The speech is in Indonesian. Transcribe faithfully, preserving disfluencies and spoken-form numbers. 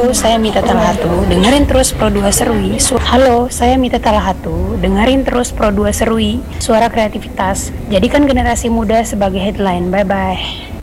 Halo, saya Mita Talahatu. Dengerin terus Pro dua Serui. Su- Halo, saya Mita Talahatu. Dengerin terus Pro dua Serui. Suara kreativitas. Jadikan generasi muda sebagai headline. Bye bye.